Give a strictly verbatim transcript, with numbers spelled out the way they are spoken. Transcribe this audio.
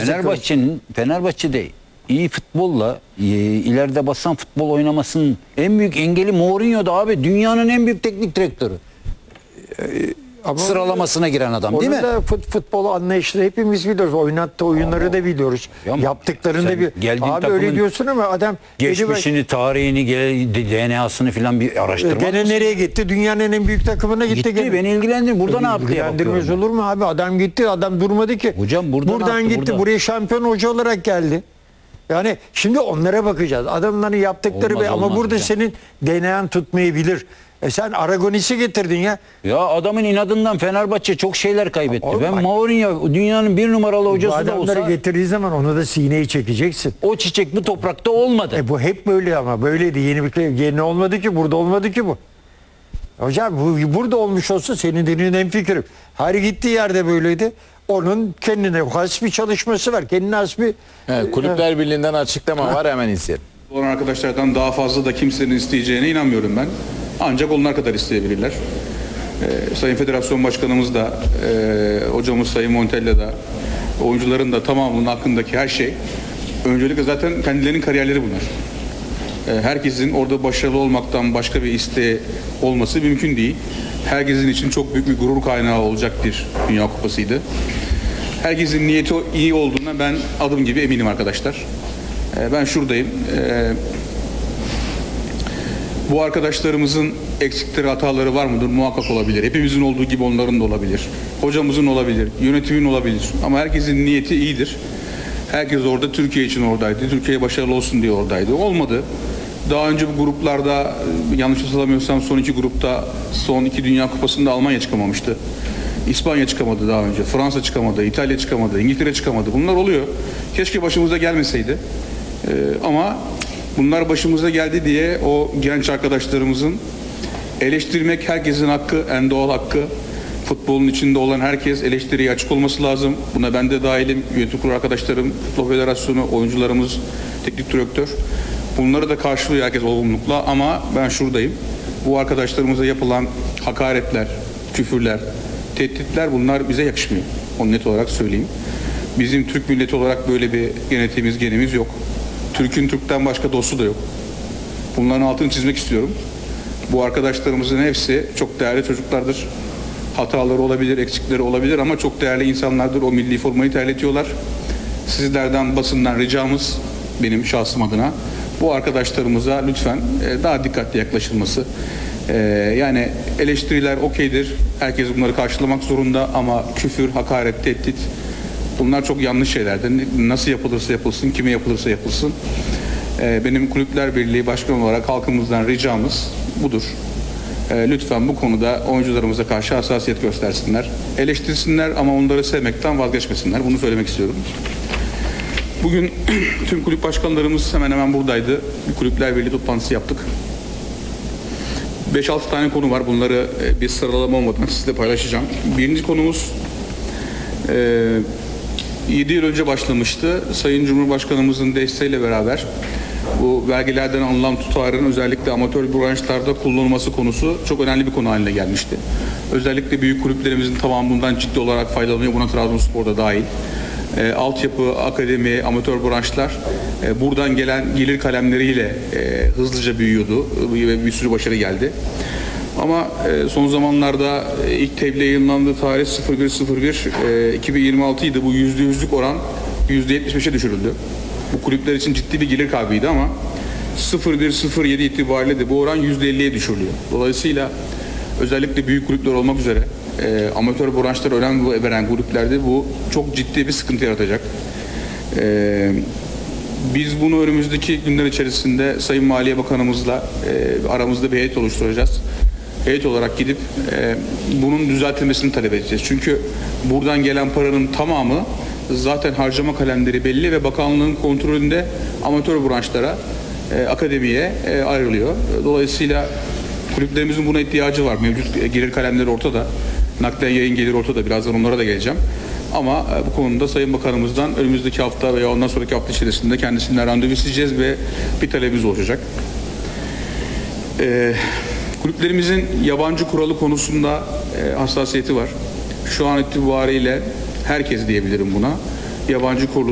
Fenerbahçe'nin Fenerbahçe'de iyi futbolla e, ileride basan futbol oynamasının en büyük engeli Mourinho'da abi. Dünyanın en büyük teknik direktörü. Ama Sıralamasına giren adam değil mi? Onun da fut, futbolu anlayışını hepimiz biliyoruz. Oynattığı oyunları da biliyoruz. Ya Yaptıklarını da bir. geldiğin Abi takımın öyle diyorsun ama adam geçmişini, tarihini, D N A'sını filan bir araştırmaz gene mısın? nereye gitti? Dünyanın en büyük takımına gitti. Gitti, gene. beni ilgilendirmiyor. Burada ne yaptı diye İlgilendirmez bakıyorum. olur mu abi? Adam gitti, adam durmadı ki. Hocam burada ne Buradan yaptı, gitti, burada? buraya şampiyon hoca olarak geldi. Yani şimdi onlara bakacağız. Adamların yaptıkları Olmaz, be, ama olmaz burada hocam. senin D N A'nı tutmayabilir. E sen Aragonis'i getirdin ya. Ya adamın inadından Fenerbahçe çok şeyler kaybetti. Oğlum Ben bak- Mourinho dünyanın bir numaralı Bu hocası da adamları olsa getirdiği zaman onu da sineyi çekeceksin. o çiçek bu toprakta olmadı. E bu hep böyle ama böyleydi. Yeni bir şey- yeni olmadı ki, burada olmadı ki bu. Hocam bu burada olmuş olsa senin dediğin en fikrim. Her gittiği yerde böyleydi. Onun kendine has bir çalışması var. Kendine has bir Evet, Kulüpler Birliği'nden açıklama var, hemen izleyelim. Olan arkadaşlardan daha fazla da kimsenin isteyeceğine inanmıyorum ben. Ancak onlar kadar isteyebilirler. Ee, Sayın Federasyon Başkanımız da, e, hocamız Sayın Montella da, oyuncuların da tamamının hakkındaki her şey, öncelikle zaten kendilerinin kariyerleri bunlar. Ee, herkesin orada başarılı olmaktan başka bir isteği olması mümkün değil. Herkesin için çok büyük bir gurur kaynağı olacak bir Dünya Kupası'ydı. Herkesin niyeti iyi olduğuna ben adım gibi eminim arkadaşlar. Ee, ben şuradayım. Ee, bu arkadaşlarımızın eksikleri, hataları var mıdır? Muhakkak olabilir. Hepimizin olduğu gibi onların da olabilir. Hocamızın olabilir, yönetimin olabilir. Ama herkesin niyeti iyidir. Herkes orada Türkiye için oradaydı. Türkiye başarılı olsun diye oradaydı. Olmadı. Daha önce bu gruplarda, yanlış hatırlamıyorsam son iki grupta, son iki Dünya Kupası'nda Almanya çıkamamıştı. İspanya çıkamadı daha önce. Fransa çıkamadı, İtalya çıkamadı, İngiltere çıkamadı. Bunlar oluyor. Keşke başımıza gelmeseydi. Ee, ama bunlar başımıza geldi diye o genç arkadaşlarımızın eleştirmek herkesin hakkı, en doğal hakkı. Futbolun içinde olan herkes eleştiriye açık olması lazım. Buna ben de dahilim. Yönetim kurulu arkadaşlarım, Futbol Federasyonu, oyuncularımız, teknik direktör. Bunları da karşılıyor herkes olgunlukla ama ben şuradayım. Bu arkadaşlarımıza yapılan hakaretler, küfürler, tehditler, bunlar bize yakışmıyor. Onu net olarak söyleyeyim. Bizim Türk milleti olarak böyle bir genetiğimiz, genimiz yok. Türk'ün Türk'ten başka dostu da yok. Bunların altını çizmek istiyorum. Bu arkadaşlarımızın hepsi çok değerli çocuklardır. Hataları olabilir, eksikleri olabilir ama çok değerli insanlardır. O milli formayı terletiyorlar. Sizlerden, basından ricamız, benim şahsım adına, bu arkadaşlarımıza lütfen e, daha dikkatli yaklaşılması. E, yani eleştiriler okeydir. Herkes bunları karşılamak zorunda ama küfür, hakaret, tehdit, bunlar çok yanlış şeylerdir. Nasıl yapılırsa yapılsın, kime yapılırsa yapılsın. E, benim Kulüpler Birliği Başkanı olarak halkımızdan ricamız budur. E, lütfen bu konuda oyuncularımıza karşı hassasiyet göstersinler. Eleştirsinler ama onları sevmekten vazgeçmesinler. Bunu söylemek istiyorum. Bugün tüm kulüp başkanlarımız hemen hemen buradaydı. Bir Kulüpler Birliği toplantısı yaptık. beş altı tane konu var. Bunları bir sıralama olmadan sizle paylaşacağım. Birinci konumuz yedi yıl önce başlamıştı. Sayın Cumhurbaşkanımızın desteğiyle beraber bu vergilerden alınan tutarın özellikle amatör branşlarda kullanılması konusu çok önemli bir konu haline gelmişti. Özellikle büyük kulüplerimizin tamamı bundan ciddi olarak faydalanıyor. Buna Trabzonspor'da dahil. E, altyapı, akademi, amatör branşlar e, buradan gelen gelir kalemleriyle e, hızlıca büyüyordu ve bir sürü başarı geldi. Ama e, son zamanlarda e, ilk tebliğ yayınlandığı tarih sıfır bir sıfır bir e, iki bin yirmi altı idi. Bu yüzde yüzlük oran yüzde yetmiş beşe düşürüldü. Bu kulüpler için ciddi bir gelir kaybıydı ama sıfır bir sıfır yedi itibariyle de bu oran yüzde elliye düşürülüyor. Dolayısıyla özellikle büyük kulüpler olmak üzere e, amatör branşlara önem veren kulüplerde bu çok ciddi bir sıkıntı yaratacak. E, biz bunu önümüzdeki günler içerisinde Sayın Maliye Bakanımızla e, aramızda bir heyet oluşturacağız. Heyet olarak gidip e, bunun düzeltilmesini talep edeceğiz. Çünkü buradan gelen paranın tamamı zaten harcama kalemleri belli ve bakanlığın kontrolünde amatör branşlara, e, akademiye e, ayrılıyor. Dolayısıyla kulüplerimizin buna ihtiyacı var. Mevcut gelir kalemleri ortada. Naklen yayın geliri ortada. Birazdan onlara da geleceğim. Ama e, bu konuda Sayın Bakanımızdan önümüzdeki hafta veya ondan sonraki hafta içerisinde kendisinden randevu isteyeceğiz ve bir talebimiz olacak. E, kulüplerimizin yabancı kuralı konusunda e, hassasiyeti var. Şu an itibariyle herkes diyebilirim buna. Yabancı kurulu